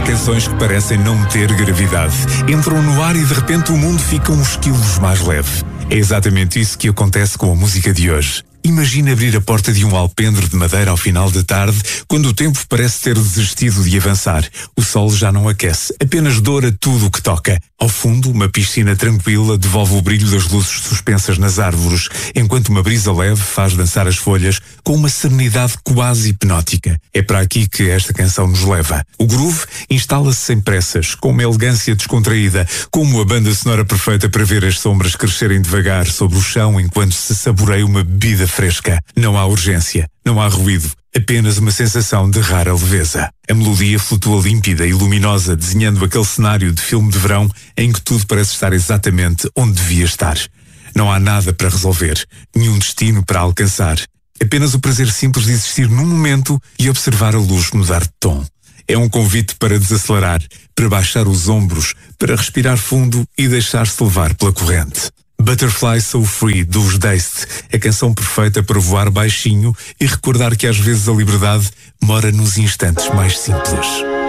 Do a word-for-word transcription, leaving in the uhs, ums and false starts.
canções que parecem não ter gravidade. Entram no ar e de repente o mundo fica uns quilos mais leve. É exatamente isso que acontece com a música de hoje. Imagina abrir a porta de um alpendre de madeira ao final da tarde, quando o tempo parece ter desistido de avançar. O sol já não aquece, apenas doura tudo o que toca. Ao fundo, uma piscina tranquila devolve o brilho das luzes suspensas nas árvores, enquanto uma brisa leve faz dançar as folhas com uma serenidade quase hipnótica. É para aqui que esta canção nos leva. O groove instala-se sem pressas, com uma elegância descontraída, como a banda sonora perfeita para ver as sombras crescerem devagar sobre o chão enquanto se saboreia uma bebida fresca. Não há urgência, não há ruído, apenas uma sensação de rara leveza. A melodia flutua límpida e luminosa, desenhando aquele cenário de filme de verão em que tudo parece estar exatamente onde devia estar. Não há nada para resolver, nenhum destino para alcançar. Apenas o prazer simples de existir num momento e observar a luz mudar de tom. É um convite para desacelerar, para baixar os ombros, para respirar fundo e deixar-se levar pela corrente. Butterfly So Free, dos Dazed, a canção perfeita para voar baixinho e recordar que às vezes a liberdade mora nos instantes mais simples.